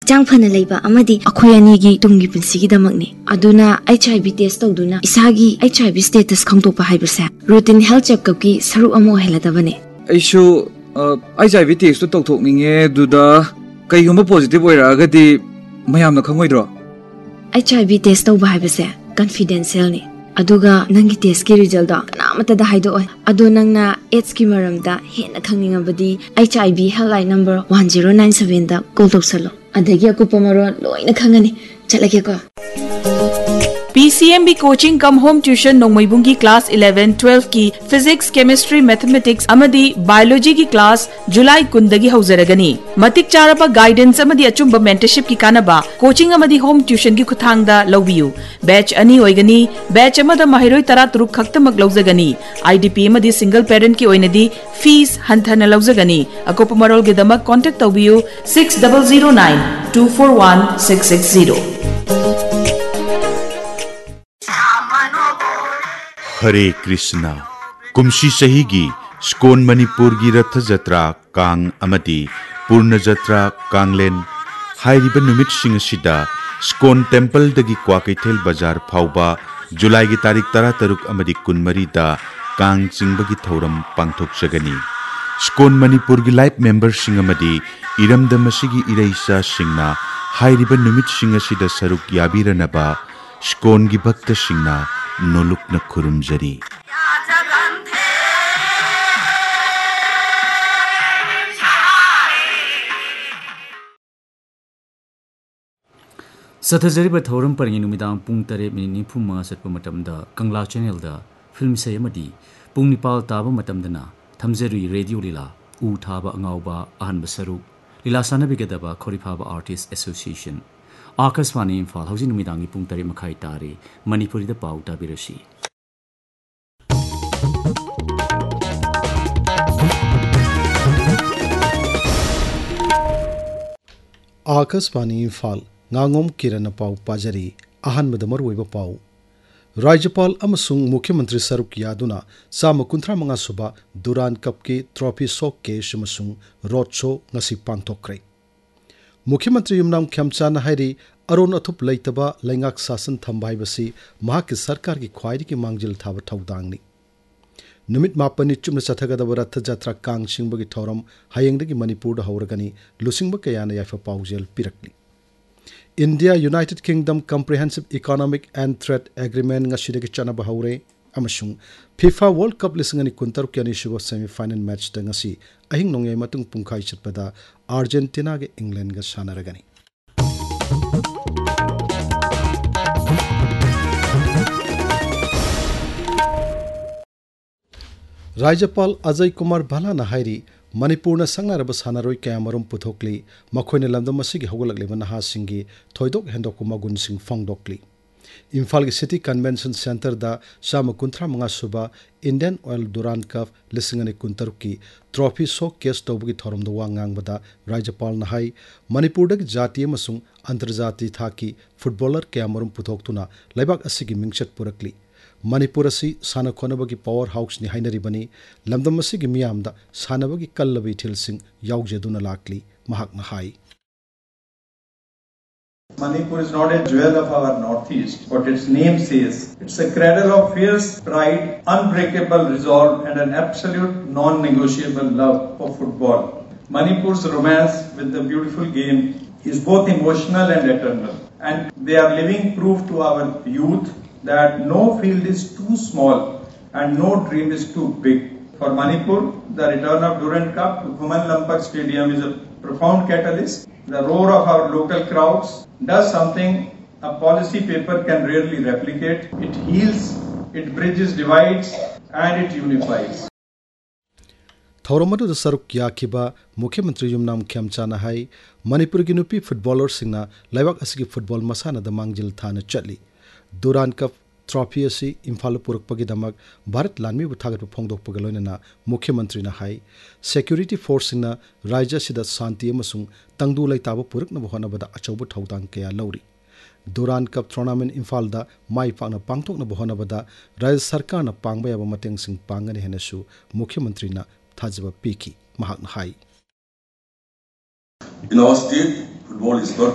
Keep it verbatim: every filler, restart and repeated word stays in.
hacang phana leiba amadi akhoi ani gi tungi punsi gi damakni aduna H I V test tawduna isagi H I V status khangtokpa haibase routine health checkup ki saru amo heladabane aishu H I V test to tawthokninge duda kaigumba positive oiragadi mayamna khangoidro H I V test tawba haibase confidential ni aduga nangi test ki result da namata da haido oi adu nangna AIDS ki maramda hena khangningabadi H I V helpline number one zero nine seven da call tawsalo adagi akupa maron loina khangani chalage ko P C M B coaching come home tuition nongmaibungi class eleven twelve ki physics chemistry mathematics amadi biology ki class July kundagi hauzaragani matik charapa guidance amadi achumba mentorship ki kanaba coaching amadi home tuition ki khuthangda lawbiu batch ani oigani batch amada mahiroi tara turuk khaktamak lawjagani I D P amadi single parent ki oinadi fees hanthana lawjagani akopa marol ge damak contact tawbiu six zero zero nine two four one six six zero हरे कृष्णा कुमसी सही की स्कोन मणिपुर की Rath Jatra Kong अमदी पूर्ण जत्रा कांगलेन हाइरिब नुमित सिंह सिदा स्कोन temple दगी क्वाकैथेल बाजार फाउबा जुलाई की तारीख तरा तरुक अमदी कुनमरी दा कांग चिंगबगी थौरम पांगथोकजगनी स्कोन मणिपुर की लाइफ मेंबर सिंह अमदी इरमदमसिगी इरैसा सिंहना हाइरिब नुमित सिंह सिदा सरुक याबिरनबा स्कोन की भक्त सिंहना नोलुकना खुरुमजरी सथजरीब थौरम परंगी नुमिदांग पुंग तरे मिनिट निफु मा सत्प मतमदा कंगला चैनल दा फिल्म से यमदी पुंग निपाल ताब मतमदना थमजरी रेडियो लीला उ थाबा अंगावबा अहन बसरु लीला सानबिगदबा खोरिफाबा आर्टिस्ट एसोसिएशन आकाशवाणी इम्फाल हौजी नुमिदांगी पुंग तरे मखाई तारे मणिपुरी दा पाउ ताबिरसी Akashvani Imphal nganगom kirana pau pajari ahan madamar woiba pau Rajyapal amasung Mukhyamantri Saruk Yaduna sama kunthra manga suba Duran Cup ki trophy showcase amasung road show ngasi pangthokre Mukhyamantri Yumnam Khyamchan hairi aron athup leitaba lengak sasan thambai basi mahak sarkar ki khwairi ki mangjil thaba thaudangni Numit mapani chumna chathagadaba rath jatra kang singbagi thoram hayengdagi Manipur da hauragani lusingba kayana yaifa paujel pirakli India United Kingdom Comprehensive Economic and Trade Agreement ngasidagi chanaba haure amasung FIFA World Cup lisingani kuntaruk yani shuba semi final match da ngasi ahing nongyai matung pungkhai chatpada Argentina ge England ga sanaragani Rajyapal Ajay Kumar Bhala na hairi Manipur na sangnaraba sanaroi kayamarum puthokli makhoina lamdam asigi hogalakleba naha singi thoidok hendok magun sing fangdokli Imphal gi City Convention Center da sama kunthra manga suba Indian Oil Duran Cup lisingani kuntaruki trophy showcase tawbugi thorom da wangang bada Rajyapal na hai Manipur dak jati amasung antarjati thaki footballer kayamarum puthoktuna laibak asigi mingchat purakli Manipur asi sana khonabagi power house ni hainaribani lamdam asigi miyamda sanabagi kallabi thilsing yaujaduna lakli mahak na hai Manipur is not a jewel of our northeast, but its name says it's a cradle of fierce pride, unbreakable resolve, and an absolute non-negotiable love for football. Manipur's romance with the beautiful game is both emotional and eternal, and they are living proof to our youth that no field is too small and no dream is too big. For Manipur, the return of Durand Cup to Khuman Lampak Stadium is a profound catalyst. The roar of our local crowds does something a policy paper can rarely replicate. It heals, it bridges divides, and it unifies. Thauramadu saruk yakiba Mukhyamantri Yumnam Khyamchana hai Manipur gi nupi footballer singna laibak asigi football masana da mangjil thana chatli Duran Cup trophy asi Imphal purakpagi damak Bharat lanmi bu thagat phongdokpaga loinana Mukhyamantri na hai security force na rajya sida shanti amasung tangdu laitaba purakna bohonabada achauba thaudang kaya lauri Duran Cup tournament Imphal da mai pakna pangthokna bohonabada rajya sarkar na pangba yaba mateng sing pangani henasu Mukhyamantri na thajaba piki mahak na hai In our state, football is not